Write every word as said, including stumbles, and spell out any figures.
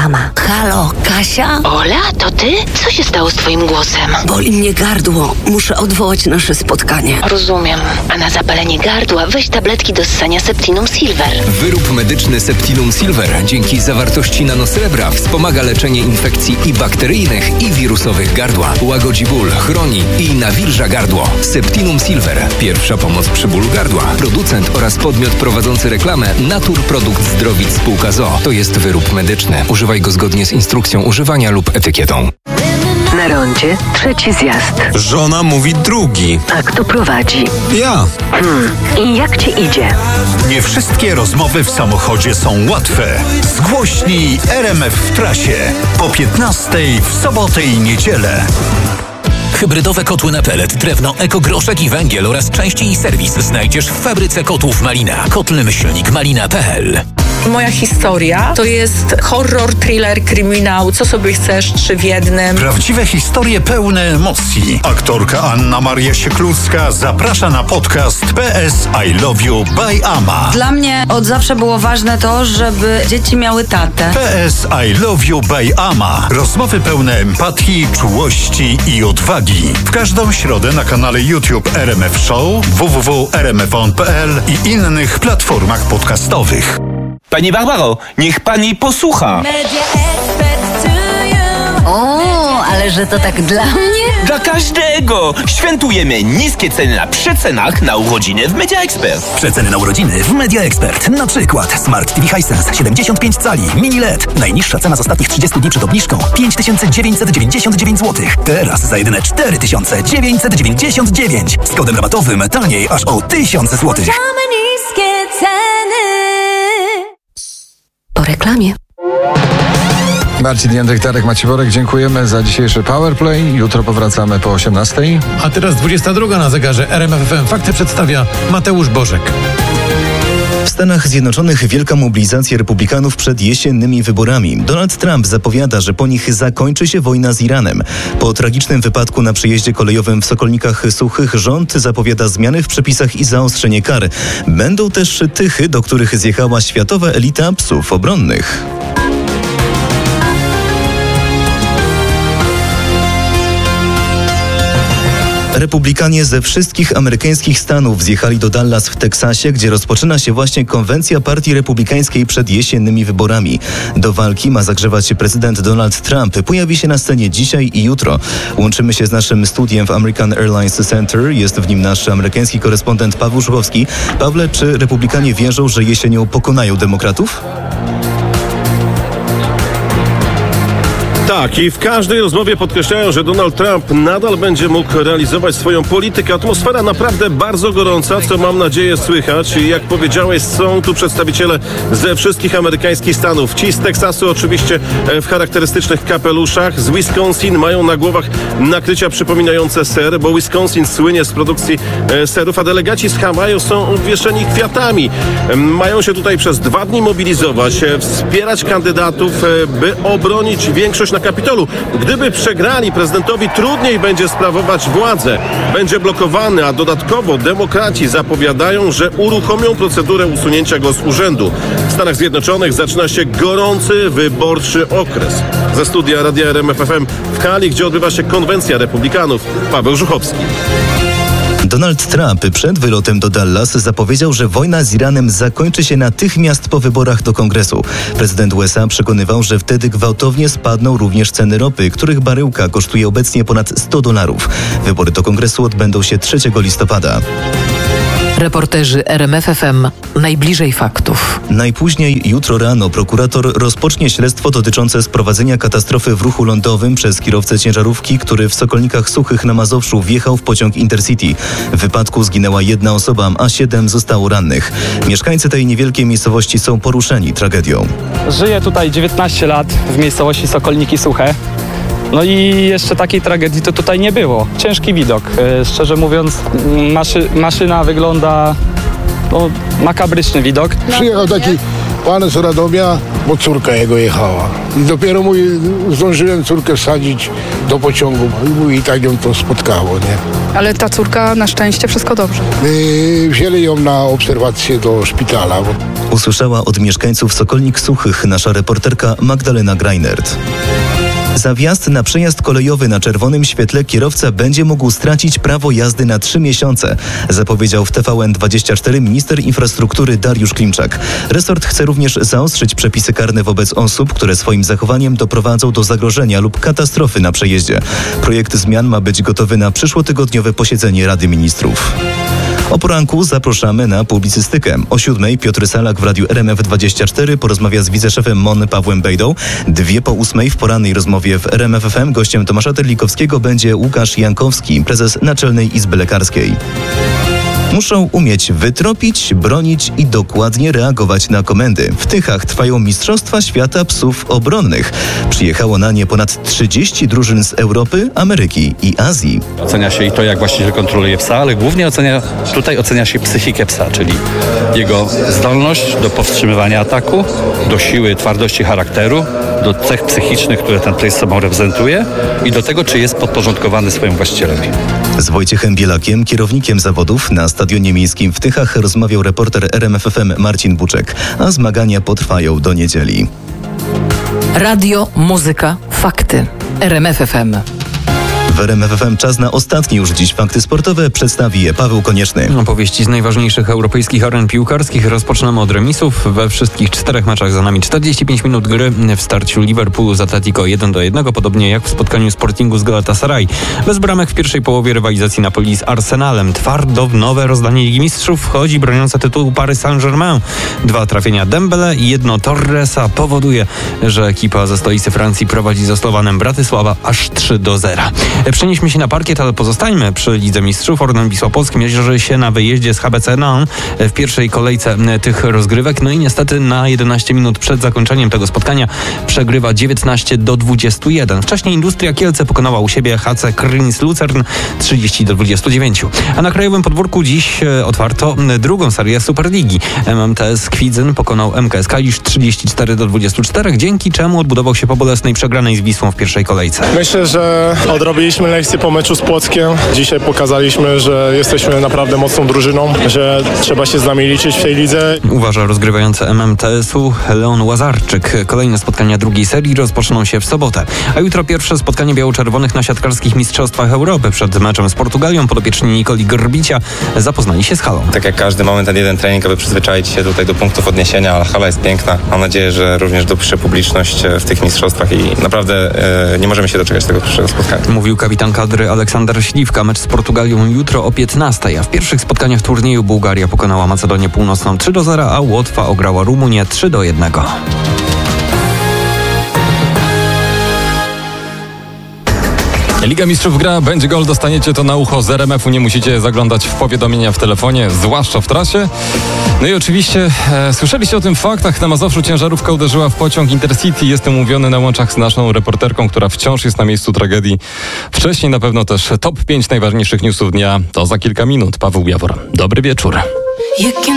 Reklama. Halo, Kasia? Ola, to ty? Co się stało z twoim głosem? Boli mnie gardło. Muszę odwołać nasze spotkanie. Rozumiem. A na zapalenie gardła weź tabletki do ssania Septinum Silver. Wyrób medyczny Septinum Silver dzięki zawartości nanosrebra wspomaga leczenie infekcji i bakteryjnych, i wirusowych gardła. Łagodzi ból, chroni i nawilża gardło. Septinum Silver. Pierwsza pomoc przy bólu gardła. Producent oraz podmiot prowadzący reklamę Natur Produkt Zdrowic Spółka z o o. To jest wyrób medyczny. Używaj go zgodnie z instrukcją używania lub etykietą. Na rondzie trzeci zjazd. Żona mówi drugi. A kto prowadzi? Ja. Hmm. I jak ci idzie? Nie wszystkie rozmowy w samochodzie są łatwe. Zgłośnij R M F w trasie. Po piętnastej w sobotę i niedzielę. Hybrydowe kotły na pelet, drewno, ekogroszek i węgiel oraz części i serwis znajdziesz w fabryce kotłów Malina. Kotl myślnik malina kropka p l. Moja historia to jest horror, thriller, kryminał, co sobie chcesz, trzy w jednym. Prawdziwe historie pełne emocji. Aktorka Anna Maria Sieklucka zaprasza na podcast P S I Love You by Ama. Dla mnie od zawsze było ważne to, żeby dzieci miały tatę. P S I Love You by Ama. Rozmowy pełne empatii, czułości i odwagi. W każdą środę na kanale YouTube R M F Show, w w w kropka r m f on kropka p l i innych platformach podcastowych. Pani Barbaro, niech pani posłucha. O, ale że to tak dla mnie? Dla każdego! Świętujemy niskie ceny na przecenach na urodziny w Media Expert. Przeceny na urodziny w Media Expert. Na przykład Smart T V Hisense siedemdziesiąt pięć cali, mini L E D. Najniższa cena z ostatnich trzydziestu dni przed obniżką pięć tysięcy dziewięćset dziewięćdziesiąt dziewięć złotych. Teraz za jedyne cztery tysiące dziewięćset dziewięćdziesiąt dziewięć. Z kodem rabatowym taniej aż o tysiąc złotych. niskie ceny. Po reklamie. Marcin Jędrek, Darek Macieworek, dziękujemy za dzisiejszy Powerplay. Jutro powracamy po osiemnastej. A teraz dwudziesta druga na zegarze. R M F F M Fakty przedstawia Mateusz Bożek. W Stanach Zjednoczonych wielka mobilizacja republikanów przed jesiennymi wyborami. Donald Trump zapowiada, że po nich zakończy się wojna z Iranem. Po tragicznym wypadku na przejeździe kolejowym w Sokolnikach Suchych rząd zapowiada zmiany w przepisach i zaostrzenie kar. Będą też tychy, do których zjechała światowa elita psów obronnych. Republikanie ze wszystkich amerykańskich stanów zjechali do Dallas w Teksasie, gdzie rozpoczyna się właśnie konwencja Partii Republikańskiej przed jesiennymi wyborami. Do walki ma zagrzewać się prezydent Donald Trump. Pojawi się na scenie dzisiaj i jutro. Łączymy się z naszym studiem w American Airlines Center. Jest w nim nasz amerykański korespondent Paweł Żuchowski. Pawle, czy republikanie wierzą, że jesienią pokonają demokratów? Tak, i w każdej rozmowie podkreślają, że Donald Trump nadal będzie mógł realizować swoją politykę. Atmosfera naprawdę bardzo gorąca, co mam nadzieję słychać. I jak powiedziałeś, są tu przedstawiciele ze wszystkich amerykańskich stanów. Ci z Teksasu oczywiście w charakterystycznych kapeluszach. Z Wisconsin mają na głowach nakrycia przypominające ser, bo Wisconsin słynie z produkcji serów, a delegaci z Hawaju są obwieszeni kwiatami. Mają się tutaj przez dwa dni mobilizować, wspierać kandydatów, by obronić większość na Kapitolu. Gdyby przegrali, prezydentowi trudniej będzie sprawować władzę. Będzie blokowany, a dodatkowo demokraci zapowiadają, że uruchomią procedurę usunięcia go z urzędu. W Stanach Zjednoczonych zaczyna się gorący, wyborczy okres. Ze studia Radia R M F F M w Kali, gdzie odbywa się konwencja republikanów, Paweł Żuchowski. Donald Trump przed wylotem do Dallas zapowiedział, że wojna z Iranem zakończy się natychmiast po wyborach do Kongresu. Prezydent U S A przekonywał, że wtedy gwałtownie spadną również ceny ropy, których baryłka kosztuje obecnie ponad sto dolarów. Wybory do Kongresu odbędą się trzeciego listopada. Reporterzy R M F F M najbliżej faktów. Najpóźniej jutro rano prokurator rozpocznie śledztwo dotyczące sprowadzenia katastrofy w ruchu lądowym przez kierowcę ciężarówki, który w Sokolnikach Suchych na Mazowszu wjechał w pociąg Intercity. W wypadku zginęła jedna osoba, a siedem zostało rannych. Mieszkańcy tej niewielkiej miejscowości są poruszeni tragedią. Żyję tutaj dziewiętnaście lat w miejscowości Sokolniki Suche. No i jeszcze takiej tragedii to tutaj nie było. Ciężki widok. E, szczerze mówiąc, maszy, maszyna wygląda... No, makabryczny widok. Przyjechał taki pan z Radomia, bo córka jego jechała. I dopiero mój, zdążyłem córkę wsadzić do pociągu i mój, i tak ją to spotkało, nie? Ale ta córka na szczęście wszystko dobrze. Yy, wzięli ją na obserwację do szpitala. Usłyszała od mieszkańców Sokolnik Suchych nasza reporterka Magdalena Greinert. Za wjazd na przejazd kolejowy na czerwonym świetle kierowca będzie mógł stracić prawo jazdy na trzy miesiące, zapowiedział w T V N dwadzieścia cztery minister infrastruktury Dariusz Klimczak. Resort chce również zaostrzyć przepisy karne wobec osób, które swoim zachowaniem doprowadzą do zagrożenia lub katastrofy na przejeździe. Projekt zmian ma być gotowy na przyszłotygodniowe posiedzenie Rady Ministrów. O poranku zapraszamy na publicystykę. O siódmej Piotr Salak w radiu R M F dwadzieścia cztery porozmawia z wiceszefem M O N Pawłem Bejdą. Dwie po ósmej w porannej rozmowie w R M F F M gościem Tomasza Terlikowskiego będzie Łukasz Jankowski, prezes Naczelnej Izby Lekarskiej. Muszą umieć wytropić, bronić i dokładnie reagować na komendy. W Tychach trwają Mistrzostwa Świata Psów Obronnych. Przyjechało na nie ponad trzydzieści drużyn z Europy, Ameryki i Azji. Ocenia się i to, jak właściciel kontroluje psa, ale głównie ocenia, tutaj ocenia się psychikę psa, czyli jego zdolność do powstrzymywania ataku, do siły, twardości charakteru, do cech psychicznych, które ten pies sobą reprezentuje i do tego, czy jest podporządkowany swojemu właścicielowi. Z Wojciechem Bielakiem, kierownikiem zawodów na Stadionie Miejskim w Tychach, rozmawiał reporter R M F F M Marcin Buczek, a zmagania potrwają do niedzieli. Radio, muzyka, fakty. R M F F M. W R M F F M czas na ostatnie już dziś fakty sportowe. Przedstawi je Paweł Konieczny. Opowieści z najważniejszych europejskich aren piłkarskich. Rozpoczynamy od remisów. We wszystkich czterech meczach za nami czterdzieści pięć minut gry. W starciu Liverpoolu z Atletico jeden do jednego, podobnie jak w spotkaniu Sportingu z Galatasaray. Bez bramek w pierwszej połowie rywalizacji Napoli z Arsenalem. Twardo w nowe rozdanie Ligi Mistrzów wchodzi broniąca tytułu Paris Saint-Germain. Dwa trafienia Dembele i jedno Torresa powoduje, że ekipa ze stolicy Francji prowadzi ze Slowanem Bratysława aż trzy do zera. Przenieśmy się na parkiet, ale pozostańmy przy Lidze Mistrzów. Orlen Wisła Płocki mierzy się na wyjeździe z H B C Nantes w pierwszej kolejce tych rozgrywek. No i niestety na jedenaście minut przed zakończeniem tego spotkania przegrywa dziewiętnaście do dwudziestu jeden. Wcześniej Industria Kielce pokonała u siebie H C Krynis Lucern trzydzieści do dwudziestu dziewięciu. A na krajowym podwórku dziś otwarto drugą serię Superligi. M M T S Kwidzyn pokonał M K S Kalisz trzydzieści cztery do dwudziestu czterech, dzięki czemu odbudował się po bolesnej przegranej z Wisłą w pierwszej kolejce. Myślę, że odrobiliśmy lekcję po meczu z Płockiem. Dzisiaj pokazaliśmy, że jesteśmy naprawdę mocną drużyną, że trzeba się z nami liczyć w tej lidze. Uważa rozgrywający M M T S-u Leon Łazarczyk. Kolejne spotkania drugiej serii rozpoczną się w sobotę. A jutro pierwsze spotkanie biało-czerwonych na siatkarskich Mistrzostwach Europy. Przed meczem z Portugalią podopieczni Nikoli Grbicia zapoznali się z halą. Tak jak każdy mamy ten jeden trening, aby przyzwyczaić się tutaj do punktów odniesienia, ale hala jest piękna. Mam nadzieję, że również dopisze publiczność w tych mistrzostwach i naprawdę e, nie możemy się doczekać tego pierwszego spotkania. Mówił kapitan kadry Aleksander Śliwka. Mecz z Portugalią jutro o piętnastej, a w pierwszych spotkaniach turnieju Bułgaria pokonała Macedonię Północną trzy do zera, a Łotwa ograła Rumunię trzy do jednego. Liga Mistrzów gra, będzie gol, dostaniecie to na ucho z R M F u, nie musicie zaglądać w powiadomienia w telefonie, zwłaszcza w trasie. No i oczywiście e, słyszeliście o tym faktach, na Mazowszu ciężarówka uderzyła w pociąg Intercity. Jestem umówiony na łączach z naszą reporterką, która wciąż jest na miejscu tragedii. Wcześniej na pewno też top pięć najważniejszych newsów dnia, to za kilka minut. Paweł Jawor, dobry wieczór.